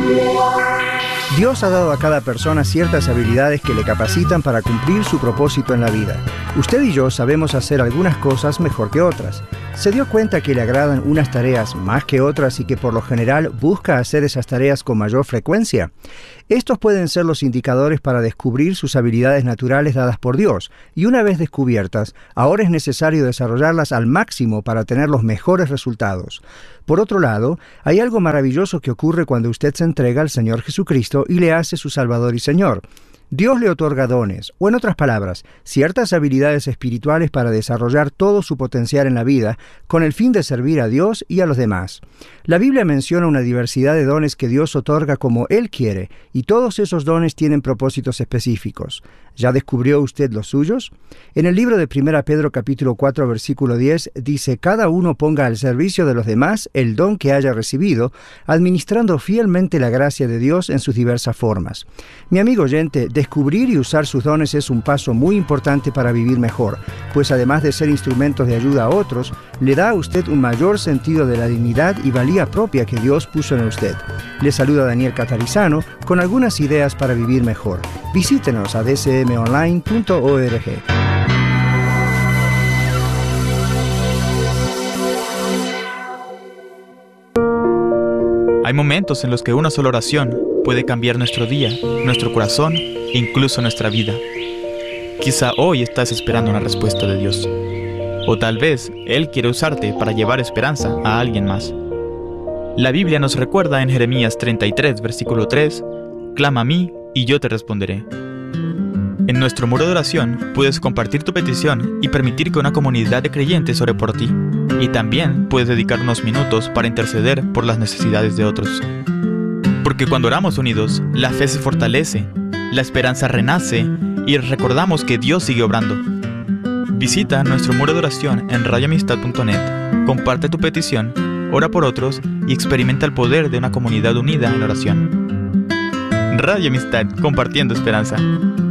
Dios ha dado a cada persona ciertas habilidades que le capacitan para cumplir su propósito en la vida. Usted y yo sabemos hacer algunas cosas mejor que otras. ¿Se dio cuenta que le agradan unas tareas más que otras y que por lo general busca hacer esas tareas con mayor frecuencia? Estos pueden ser los indicadores para descubrir sus habilidades naturales dadas por Dios, y una vez descubiertas, ahora es necesario desarrollarlas al máximo para tener los mejores resultados. Por otro lado, hay algo maravilloso que ocurre cuando usted se entrega al Señor Jesucristo y le hace su Salvador y Señor. Dios le otorga dones, o en otras palabras, ciertas habilidades espirituales para desarrollar todo su potencial en la vida, con el fin de servir a Dios y a los demás. La Biblia menciona una diversidad de dones que Dios otorga como Él quiere, y todos esos dones tienen propósitos específicos. ¿Ya descubrió usted los suyos? En el libro de 1 Pedro capítulo 4, versículo 10, dice: «Cada uno ponga al servicio de los demás el don que haya recibido, administrando fielmente la gracia de Dios en sus diversas formas». Mi amigo oyente, descubrir y usar sus dones es un paso muy importante para vivir mejor, pues además de ser instrumentos de ayuda a otros, le da a usted un mayor sentido de la dignidad y valía propia que Dios puso en usted. Le saluda Daniel Catarizano con algunas ideas para vivir mejor. Visítenos a dcmonline.org. Hay momentos en los que una sola oración puede cambiar nuestro día, nuestro corazón e incluso nuestra vida. Quizá hoy estás esperando una respuesta de Dios. O tal vez Él quiere usarte para llevar esperanza a alguien más. La Biblia nos recuerda en Jeremías 33, versículo 3, «Clama a mí y yo te responderé». En nuestro muro de oración puedes compartir tu petición y permitir que una comunidad de creyentes ore por ti. Y también puedes dedicar unos minutos para interceder por las necesidades de otros. Porque cuando oramos unidos, la fe se fortalece, la esperanza renace y recordamos que Dios sigue obrando. Visita nuestro muro de oración en radioamistad.net, comparte tu petición, ora por otros y experimenta el poder de una comunidad unida en oración. Radio Amistad, compartiendo esperanza.